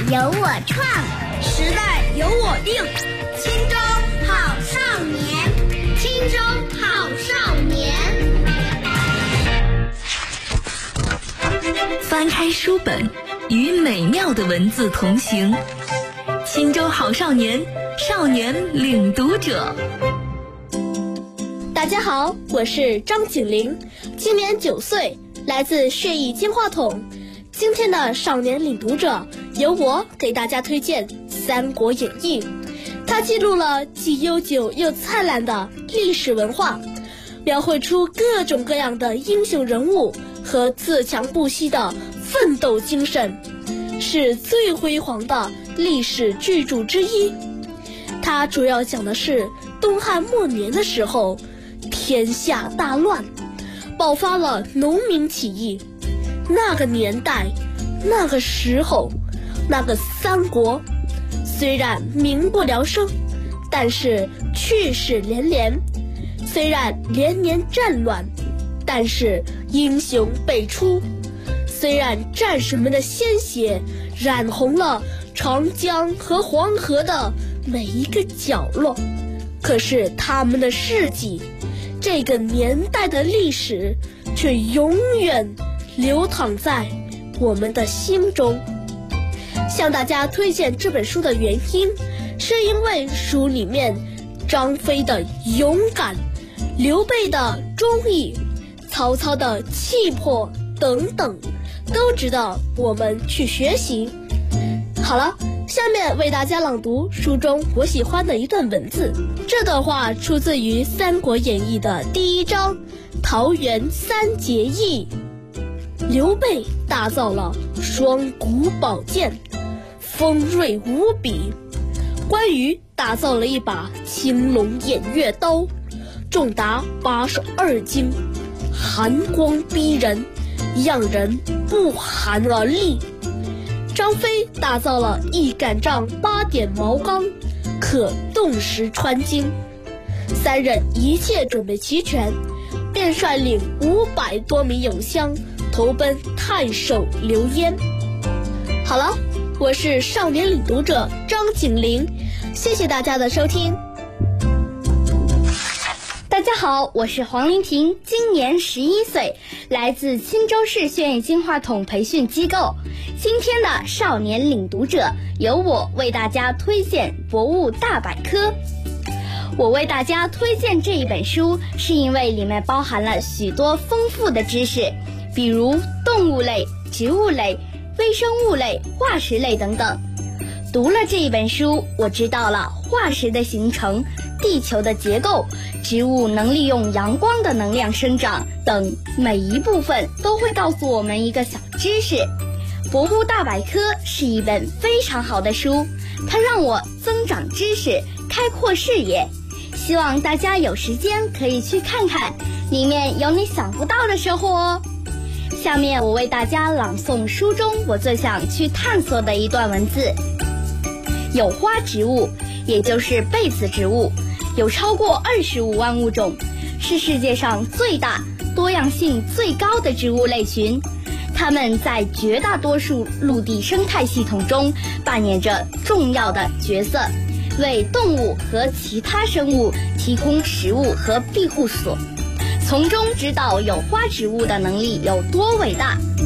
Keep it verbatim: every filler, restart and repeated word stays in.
由我创， 时代由我定。 青州好少年， 青州好少年。 翻开书本，与美妙的文字同行。青州好少年，少年领读者。 大家好，我是张景玲，今年九岁，来自血液金话筒。今天的少年领读者由我给大家推荐《三国演义》，它记录了既悠久又灿烂的历史文化，描绘出各种各样的英雄人物和自强不息的奋斗精神，是最辉煌的历史巨著之一。它主要讲的是东汉末年的时候，天下大乱，爆发了农民起义。那个年代，那个时候，那个三国，虽然民不聊生，但是趣事连连；虽然连年战乱，但是英雄辈出；虽然战士们的鲜血染红了长江和黄河的每一个角落，可是他们的事迹，这个年代的历史，却永远流淌在我们的心中。向大家推荐这本书的原因，是因为书里面张飞的勇敢、刘备的忠义、曹操的气魄等等，都值得我们去学习。好了，下面为大家朗读书中我喜欢的一段文字。这段话出自于《三国演义》的第一章桃园三结义。刘备打造了双股宝剑，锋锐无比。关羽打造了一把青龙偃月刀，重达八十二斤，寒光逼人，让人不寒而栗。张飞打造了一杆杖八点毛钢，可冻石穿金。三人一切准备齐全，便率领五百多名勇将投奔太守刘焉。好了，我是少年领读者张景玲，谢谢大家的收听。 大家好，我是黄玲婷，今年十一岁，来自青州市血液金话筒培训机构。今天的少年领读者由我为大家推荐《博物大百科》。我为大家推荐这一本书，是因为里面包含了许多丰富的知识，比如动物类、植物类、微生物类、化石类等等。读了这一本书，我知道了化石的形成、地球的结构、植物能利用阳光的能量生长等每一部分都会告诉我们一个小知识。《博物大百科》是一本非常好的书，它让我增长知识，开阔视野。希望大家有时间可以去看看，里面有你想不到的收获哦。下面我为大家朗诵书中我最想去探索的一段文字。有花植物，也就是被子植物，有超过二十五万物种，是世界上最大、多样性最高的植物类群。它们在绝大多数陆地生态系统中扮演着重要的角色，为动物和其他生物提供食物和庇护所，从中知道有花植物的能力有多伟大。